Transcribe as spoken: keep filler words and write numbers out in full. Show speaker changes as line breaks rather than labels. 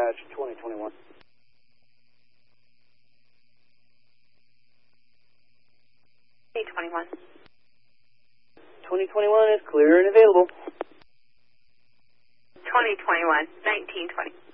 dispatch, twenty twenty-one.
twenty twenty-one.
twenty twenty-one is clear and available.
twenty twenty-one, nineteen twenty.